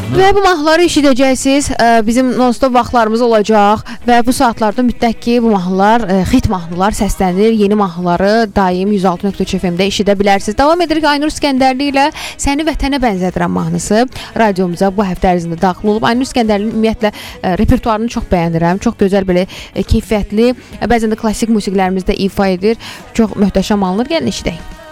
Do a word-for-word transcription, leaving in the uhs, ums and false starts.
Və bu mahnıları eşidəcəksiniz. Bizim non-stop vaxtlarımız olacaq və bu saatlarda mütləq ki, bu mahnılar, xit mahnılar səslənir. Yeni mahnıları daim yüz altı nöqtə üç F M-də eşidə bilərsiniz. Davam edirik Aynur İskəndərli ilə Səni Vətənə Bənzədirəm mahnısı radiomuza bu həftə ərzində daxil olub. Aynur İskəndərlinin ümumiyyətlə repertuarını çox bəyənirəm. Çox gözəl, belə keyfiyyətli, bəzən də klassik musiqilərimizdə ifa edir. Çox möhtəşəm alınır. Gəlin eşidək.